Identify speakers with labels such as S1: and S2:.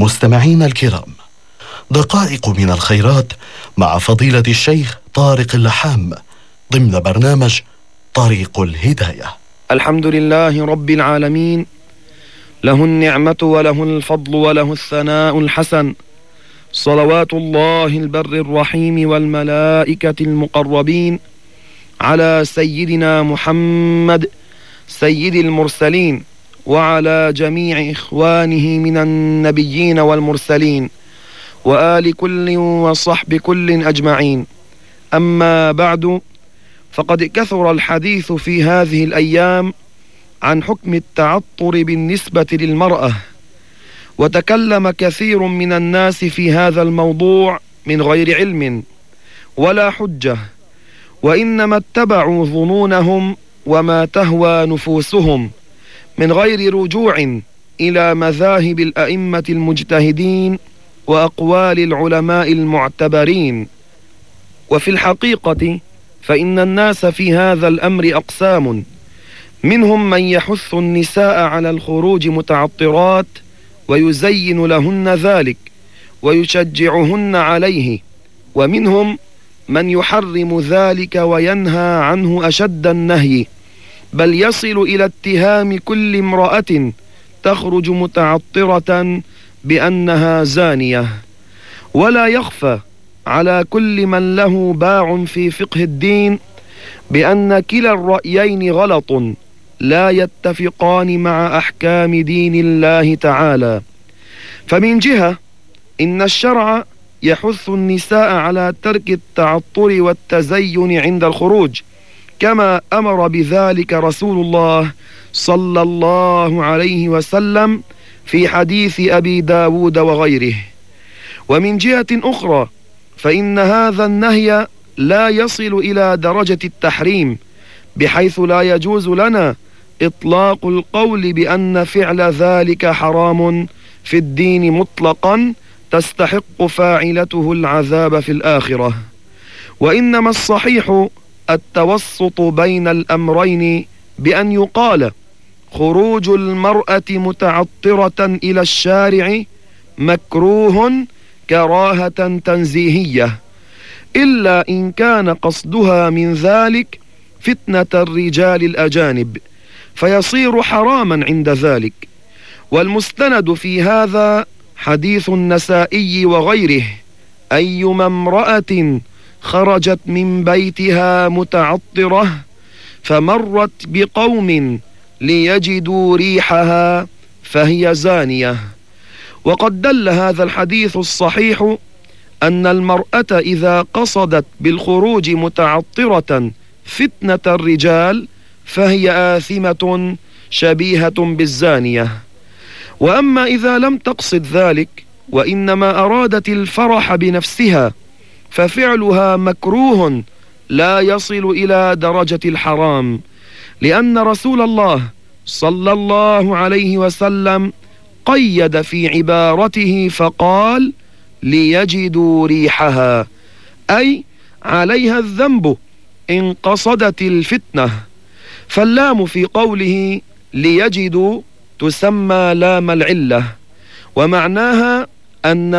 S1: مستمعين الكرام، دقائق من الخيرات مع فضيلة الشيخ طارق اللحام ضمن برنامج طريق الهداية.
S2: الحمد لله رب العالمين، له النعمة وله الفضل وله الثناء الحسن، صلوات الله البر الرحيم والملائكة المقربين على سيدنا محمد سيد المرسلين وعلى جميع إخوانه من النبيين والمرسلين وآل كل وصحب كل أجمعين. أما بعد، فقد كثر الحديث في هذه الأيام عن حكم التعطر بالنسبة للمرأة، وتكلم كثير من الناس في هذا الموضوع من غير علم ولا حجة، وإنما اتبعوا ظنونهم وما تهوى نفوسهم من غير رجوع إلى مذاهب الأئمة المجتهدين وأقوال العلماء المعتبرين. وفي الحقيقة فإن الناس في هذا الأمر أقسام، منهم من يحث النساء على الخروج متعطرات ويزين لهن ذلك ويشجعهن عليه، ومنهم من يحرم ذلك وينهى عنه أشد النهي، بل يصل إلى اتهام كل امرأة تخرج متعطرة بأنها زانية. ولا يخفى على كل من له باع في فقه الدين بأن كلا الرأيين غلط لا يتفقان مع أحكام دين الله تعالى. فمن جهة إن الشرع يحث النساء على ترك التعطر والتزين عند الخروج، كما أمر بذلك رسول الله صلى الله عليه وسلم في حديث أبي داود وغيره. ومن جهة أخرى فإن هذا النهي لا يصل إلى درجة التحريم، بحيث لا يجوز لنا إطلاق القول بأن فعل ذلك حرام في الدين مطلقا تستحق فاعلته العذاب في الآخرة. وإنما الصحيح التوسط بين الأمرين، بأن يقال خروج المرأة متعطرة إلى الشارع مكروه كراهة تنزيهية، إلا إن كان قصدها من ذلك فتنة الرجال الأجانب فيصير حراما عند ذلك. والمستند في هذا حديث النسائي وغيره: أيما امرأة خرجت من بيتها متعطرة فمرت بقوم ليجدوا ريحها فهي زانية. وقد دل هذا الحديث الصحيح أن المرأة إذا قصدت بالخروج متعطرة فتنة الرجال فهي آثمة شبيهة بالزانية. وأما إذا لم تقصد ذلك وإنما أرادت الفرح بنفسها ففعلها مكروه لا يصل إلى درجة الحرام، لأن رسول الله صلى الله عليه وسلم قيد في عبارته فقال: ليجدوا ريحها، أي عليها الذنب إن قصدت الفتنة. فاللام في قوله ليجدوا تسمى لام العلة، ومعناها أن